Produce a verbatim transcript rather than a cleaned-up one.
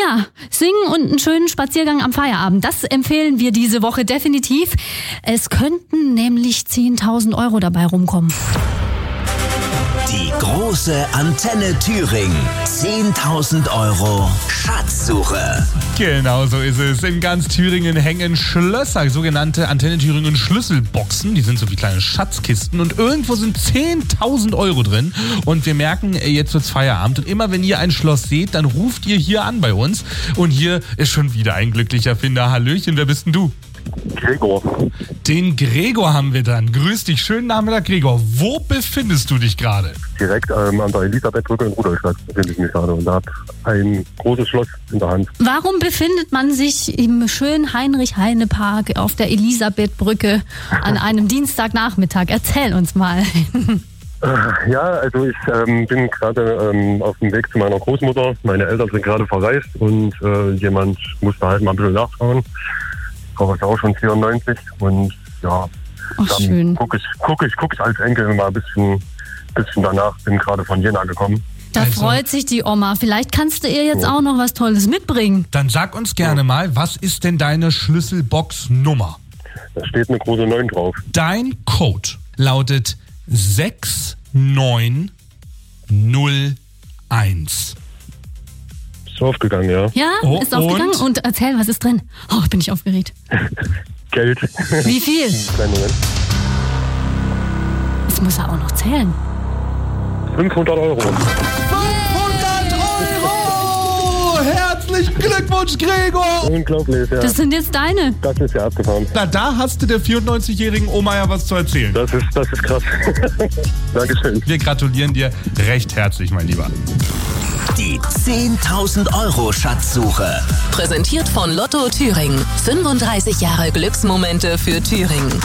Ja, singen und einen schönen Spaziergang am Feierabend. Das empfehlen wir diese Woche definitiv. Es könnten nämlich zehntausend Euro dabei rumkommen. Die große Antenne Thüringen. zehntausend Euro Schatzsuche. Genau so ist es. In ganz Thüringen hängen Schlösser, sogenannte Antenne Thüringen Schlüsselboxen. Die sind so wie kleine Schatzkisten und irgendwo sind zehntausend Euro drin. Und wir merken, jetzt wird's Feierabend. Und immer wenn ihr ein Schloss seht, dann ruft ihr hier an bei uns. Und hier ist schon wieder ein glücklicher Finder. Hallöchen, wer bist denn du? Gregor. Den Gregor haben wir dann. Grüß dich, schönen Nachmittag, Gregor. Wo befindest du dich gerade? Direkt ähm, an der Elisabethbrücke in Rudolstadt befinde ich mich gerade und habe ein großes Schloss in der Hand. Warum befindet man sich im schönen Heinrich-Heine-Park auf der Elisabethbrücke an einem Dienstagnachmittag? Erzähl uns mal. Ja, also ich ähm, bin gerade ähm, auf dem Weg zu meiner Großmutter. Meine Eltern sind gerade verreist und äh, jemand musste halt mal ein bisschen nachschauen. Frau ist auch schon vierundneunzig und ja, Ach, dann gucke ich, guck ich, guck ich als Enkel mal ein bisschen, bisschen danach. Bin gerade von Jena gekommen. Da Also- freut sich die Oma. Vielleicht kannst du ihr jetzt auch noch was Tolles mitbringen. Dann sag uns gerne mal, was ist denn deine Schlüsselbox-Nummer? Da steht eine große neun drauf. Dein Code lautet sechs neun null eins. Ist aufgegangen, ja. Ja, Oh, ist aufgegangen. und? Und erzähl, was ist drin? Oh, bin ich aufgeregt. Geld. Wie viel? Kleinen Moment. Jetzt muss er auch noch zählen. fünfhundert Euro. fünfhundert Euro! Herzlichen Glückwunsch, Gregor! Unglaublich, ja. Das sind jetzt deine. Das ist ja abgefahren. Na, da hast du der vierundneunzigjährigen Oma ja was zu erzählen. Das ist, das ist krass. Dankeschön. Wir gratulieren dir recht herzlich, mein Lieber. Die zehntausend Euro Schatzsuche. Präsentiert von Lotto Thüringen. fünfunddreißig Jahre Glücksmomente für Thüringen.